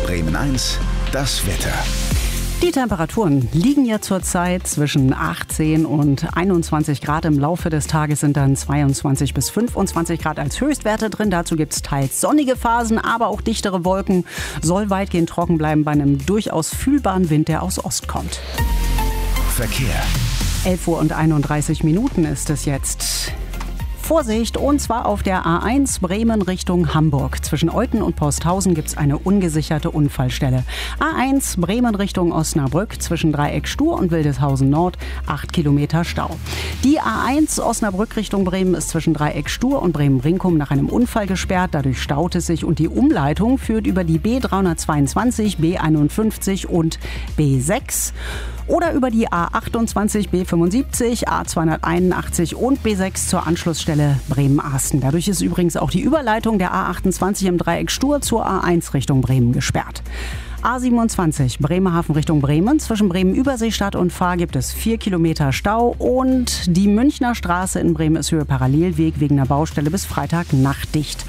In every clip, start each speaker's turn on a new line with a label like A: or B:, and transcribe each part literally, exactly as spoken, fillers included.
A: Bremen eins, das Wetter.
B: Die Temperaturen liegen ja zurzeit zwischen achtzehn und einundzwanzig Grad. Im Laufe des Tages sind dann zweiundzwanzig bis fünfundzwanzig Grad als Höchstwerte drin. Dazu gibt es teils sonnige Phasen, aber auch dichtere Wolken. Soll weitgehend trocken bleiben bei einem durchaus fühlbaren Wind, der aus Ost kommt.
A: Verkehr.
B: elf Uhr und einunddreißig Minuten ist es jetzt. Vorsicht, und zwar auf der A eins Bremen Richtung Hamburg. Zwischen Euthen und Posthausen gibt es eine ungesicherte Unfallstelle. A eins Bremen Richtung Osnabrück zwischen Dreieck Stur und Wildeshausen Nord, acht Kilometer Stau. Die A eins Osnabrück Richtung Bremen ist zwischen Dreieck Stur und Bremen-Brinkum nach einem Unfall gesperrt. Dadurch staut es sich und die Umleitung führt über die B dreihundertzweiundzwanzig, B einundfünfzig und B sechs. Oder über die A achtundzwanzig, B fünfundsiebzig, A zweihunderteinundachtzig und B sechs zur Anschlussstelle Bremen-Asten. Dadurch ist übrigens auch die Überleitung der A achtundzwanzig im Dreieck Stur zur A eins Richtung Bremen gesperrt. A siebenundzwanzig Bremerhaven Richtung Bremen. Zwischen Bremen-Überseestadt und Fahr gibt es vier Kilometer Stau. Und die Münchner Straße in Bremen ist Höhe Parallelweg wegen einer Baustelle bis Freitag nachtdicht.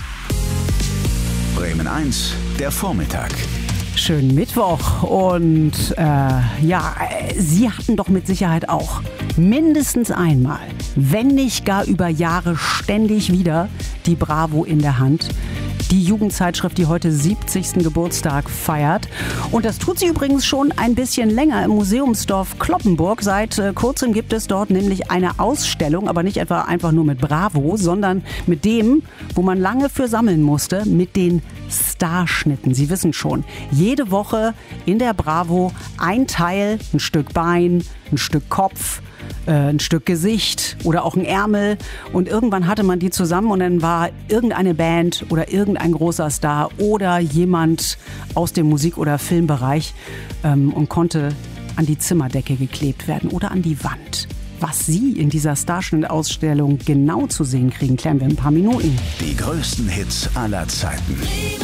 A: Bremen eins, der Vormittag.
B: Schönen Mittwoch und äh, ja, Sie hatten doch mit Sicherheit auch mindestens einmal, wenn nicht gar über Jahre ständig wieder die Bravo in der Hand. Die Jugendzeitschrift, die heute siebzigsten Geburtstag feiert. Und das tut sie übrigens schon ein bisschen länger im Museumsdorf Cloppenburg. Seit äh, kurzem gibt es dort nämlich eine Ausstellung, aber nicht etwa einfach nur mit Bravo, sondern mit dem, wo man lange für sammeln musste, mit den Starschnitten. Sie wissen schon, jede Woche in der Bravo ein Teil, ein Stück Bein, ein Stück Kopf, ein Stück Gesicht oder auch ein Ärmel, und irgendwann hatte man die zusammen und dann war irgendeine Band oder irgendein großer Star oder jemand aus dem Musik- oder Filmbereich ähm, und konnte an die Zimmerdecke geklebt werden oder an die Wand. Was Sie in dieser Starschnitt-Ausstellung genau zu sehen kriegen, klären wir in ein paar Minuten.
A: Die größten Hits aller Zeiten.